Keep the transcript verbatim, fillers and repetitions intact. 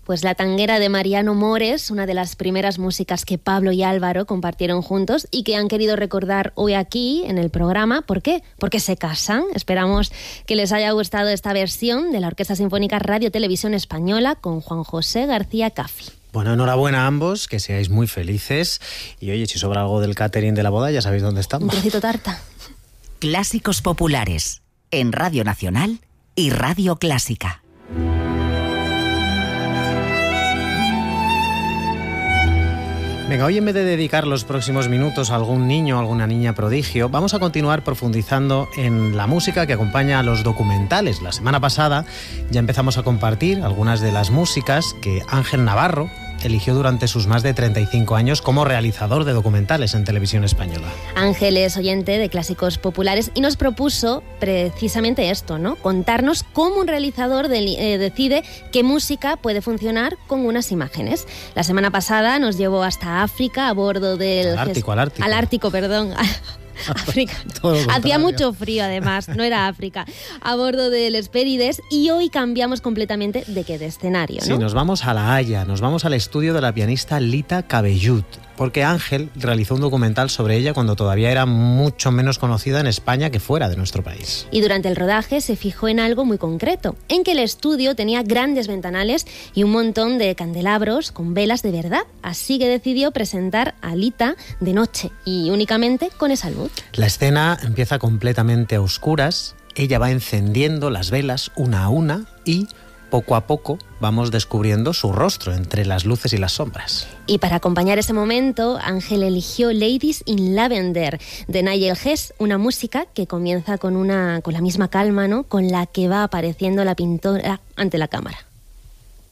Pues La tanguera de Mariano Mores, una de las primeras músicas que Pablo y Álvaro compartieron juntos y que han querido recordar hoy aquí en el programa. ¿Por qué? Porque se casan. Esperamos que les haya gustado esta versión de la Orquesta Sinfónica Radio Televisión Española con Juan José García Caffi. Bueno, enhorabuena a ambos, que seáis muy felices. Y oye, si sobra algo del catering de la boda, ya sabéis dónde estamos. Un trocito tarta. Clásicos populares en Radio Nacional y Radio Clásica. Venga, hoy en vez de dedicar los próximos minutos a algún niño o alguna niña prodigio, vamos a continuar profundizando en la música que acompaña a los documentales. La semana pasada ya empezamos a compartir algunas de las músicas que Ángel Navarro eligió durante sus más de treinta y cinco años como realizador de documentales en Televisión Española. Ángel es oyente de Clásicos Populares y nos propuso precisamente esto, ¿no? Contarnos cómo un realizador de, eh, decide qué música puede funcionar con unas imágenes. La semana pasada nos llevó hasta África a bordo del... Al Ártico, al Ártico. Al Ártico, perdón. África. Hacía mucho frío, además, no era África. A bordo del Hespérides, y hoy cambiamos completamente de qué de escenario, ¿no? Sí, nos vamos a La Haya, nos vamos al estudio de la pianista Lita Cabellut, porque Ángel realizó un documental sobre ella cuando todavía era mucho menos conocida en España que fuera de nuestro país. Y durante el rodaje se fijó en algo muy concreto, en que el estudio tenía grandes ventanales y un montón de candelabros con velas de verdad, así que decidió presentar a Lita de noche y únicamente con esa luz. La escena empieza completamente a oscuras, ella va encendiendo las velas una a una y poco a poco vamos descubriendo su rostro entre las luces y las sombras. Y para acompañar ese momento, Ángel eligió Ladies in Lavender de Nigel Hess, una música que comienza con, una, con la misma calma, ¿no?, con la que va apareciendo la pintora ante la cámara.